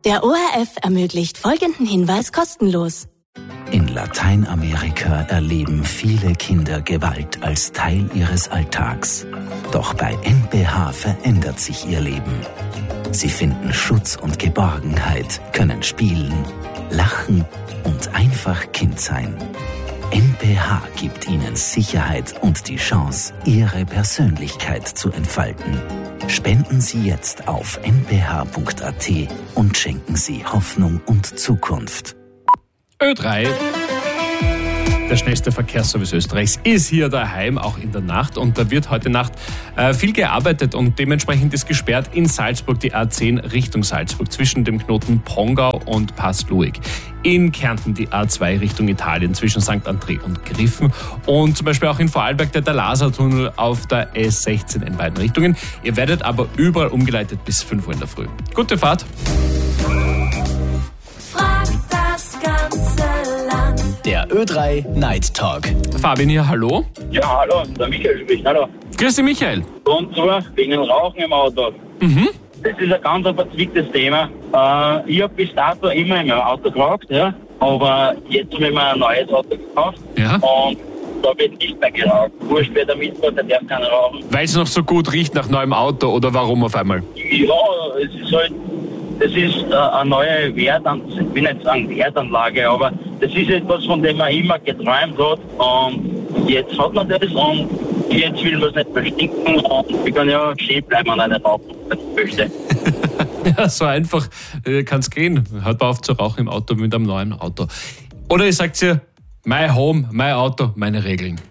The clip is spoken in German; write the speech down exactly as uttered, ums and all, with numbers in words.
Der O R F ermöglicht folgenden Hinweis kostenlos. In Lateinamerika erleben viele Kinder Gewalt als Teil ihres Alltags. Doch bei N P H verändert sich ihr Leben. Sie finden Schutz und Geborgenheit, können spielen, lachen und einfach Kind sein. N P H gibt ihnen Sicherheit und die Chance, ihre Persönlichkeit zu entfalten. Spenden Sie jetzt auf n p h punkt a t und schenken Sie Hoffnung und Zukunft. Ö drei, der schnellste Verkehrsservice Österreichs, ist hier daheim, auch in der Nacht. Und da wird heute Nacht äh, viel gearbeitet und dementsprechend ist gesperrt in Salzburg die A zehn Richtung Salzburg zwischen dem Knoten Pongau und Pass-Luig. In Kärnten die A zwei Richtung Italien zwischen Sankt André und Griffen und zum Beispiel auch in Vorarlberg der Lasertunnel auf der S sechzehn in beiden Richtungen. Ihr werdet aber überall umgeleitet bis fünf Uhr in der Früh. Gute Fahrt! Der Ö drei Night Talk. Fabian hier, hallo. Ja, hallo, der Michael spricht, hallo. Grüß dich, Michael. Und zwar wegen dem Rauchen im Auto. Mhm. Das ist ein ganz verzwicktes Thema. Äh, ich habe bis dato immer in meinem Auto geraucht, ja. Aber jetzt habe ich mir ein neues Auto gekauft. Ja. Und da wird nicht mehr geraucht. Wurscht, wer da mitfährt, der darf keiner rauchen. Weil es noch so gut riecht nach neuem Auto oder warum auf einmal? Ja, es ist halt, das ist äh, eine neue Wertanlage, ich will nicht sagen Wertanlage, aber das ist etwas, von dem man immer geträumt hat. Und jetzt hat man das und jetzt will man es nicht mehr stinken und wir können ja stehen bleiben und nicht rauchen, wenn ich möchte. Ja, so einfach äh, kann es gehen. Hört mal auf zu rauchen im Auto mit einem neuen Auto. Oder ihr sagt ihr, my home, mein Auto, meine Regeln.